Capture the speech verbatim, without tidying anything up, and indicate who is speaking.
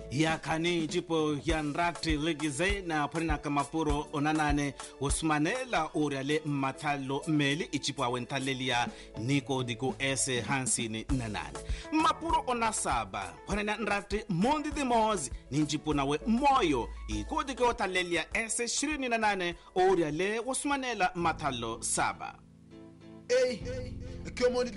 Speaker 1: yakani jipo yanrati ligize na pona kamapuro onanane usmanela uriale matalo meli ichipo awentalelia niko diku ese hansini nanane mapuro onasaba pona nrati mondi de mozi ninjipo nawe moyo ikodike otalelia ese shirini nanane uriale usmanela matalo saba.
Speaker 2: Hey, hey. Come on,